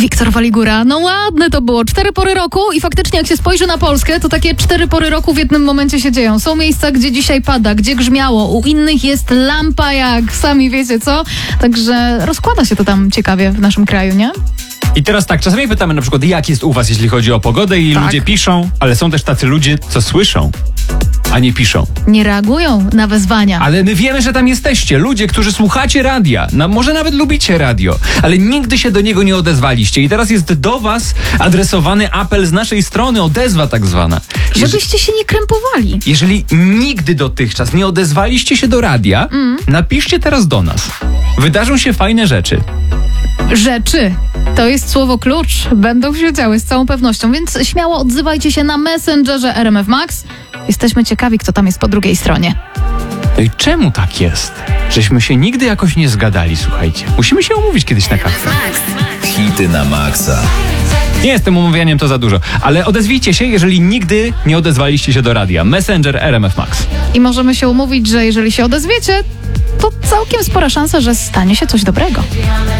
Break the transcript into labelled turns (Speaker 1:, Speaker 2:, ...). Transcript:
Speaker 1: Wiktor Waligura. No ładne to było. 4 pory roku i faktycznie jak się spojrzy na Polskę, to takie 4 pory roku w jednym momencie się dzieją. Są miejsca, gdzie dzisiaj pada, gdzie grzmiało. U innych jest lampa jak sami wiecie co. Także rozkłada się to tam ciekawie w naszym kraju, nie?
Speaker 2: I teraz tak, czasami pytamy na przykład, jak jest u was, jeśli chodzi o pogodę i
Speaker 1: Tak.
Speaker 2: ludzie piszą, ale są też tacy ludzie, co słyszą, a nie piszą.
Speaker 1: Nie reagują na wezwania.
Speaker 2: Ale my wiemy, że tam jesteście. Ludzie, którzy słuchacie radia. Może nawet lubicie radio, ale nigdy się do niego nie odezwaliście. I teraz jest do was adresowany apel z naszej strony, odezwa tak zwana.
Speaker 1: Żebyście się nie krępowali.
Speaker 2: Jeżeli nigdy dotychczas nie odezwaliście się do radia, napiszcie teraz do nas. Wydarzą się fajne rzeczy.
Speaker 1: Rzeczy. To jest słowo klucz. Będą się działy z całą pewnością, więc śmiało odzywajcie się na Messengerze RMF Max. Jesteśmy ciekawi, kto tam jest po drugiej stronie.
Speaker 2: No i czemu tak jest? Żeśmy się nigdy jakoś nie zgadali, słuchajcie. Musimy się umówić kiedyś na kawę.
Speaker 3: Hity na maksa.
Speaker 2: Nie jestem umawianiem, to za dużo. Ale odezwijcie się, jeżeli nigdy nie odezwaliście się do radia. Messenger RMF Max.
Speaker 1: I możemy się umówić, że jeżeli się odezwiecie, to całkiem spora szansa, że stanie się coś dobrego.